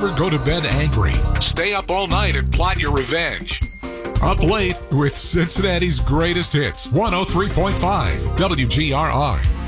never go to bed angry. Stay up all night and plot your revenge. Up late with Cincinnati's greatest hits. 103.5 WGRR.